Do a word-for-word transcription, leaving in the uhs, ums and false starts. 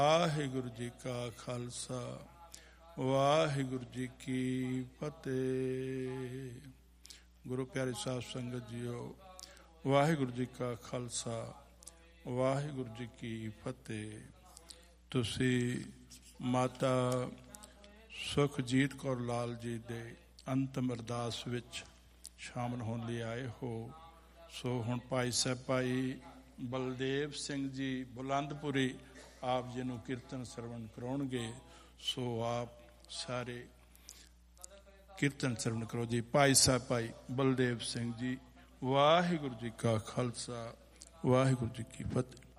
ਵਾਹਿਗੁਰੂ ਜੀ ਕਾ ਖਾਲਸਾ ਵਾਹਿਗੁਰੂ ਜੀ ਕੀ ਫਤਿਹ। ਗੁਰੂ ਪਿਆਰੇ ਸਾਧ ਸੰਗਤ ਜੀਓ, ਵਾਹਿਗੁਰੂ ਜੀ ਕਾ ਖਾਲਸਾ ਵਾਹਿਗੁਰੂ ਜੀ ਕੀ ਫਤਿਹ। ਤੁਸੀਂ ਮਾਤਾ ਸੁਖਜੀਤ ਕੌਰ ਲਾਲ ਜੀ ਦੇ ਅੰਤਮ ਅਰਦਾਸ ਵਿੱਚ ਸ਼ਾਮਲ ਹੋਣ ਲਈ ਆਏ ਹੋ। ਸੋ ਹੁਣ ਭਾਈ ਸਾਹਿਬ ਭਾਈ ਬਲਦੇਵ ਸਿੰਘ ਜੀ ਬੁਲੰਦਪੁਰੀ ਆਪ ਜੀ ਨੂੰ ਕੀਰਤਨ ਸਰਵਣ ਕਰਾਉਣਗੇ। ਸੋ ਆਪ ਸਾਰੇ ਕੀਰਤਨ ਸਰਵਣ ਕਰੋ ਜੀ। ਭਾਈ ਸਾਹਿਬ ਭਾਈ ਬਲਦੇਵ ਸਿੰਘ ਜੀ। ਵਾਹਿਗੁਰੂ ਜੀ ਕਾ ਖਾਲਸਾ ਵਾਹਿਗੁਰੂ ਜੀ ਕੀ ਫਤਿਹ।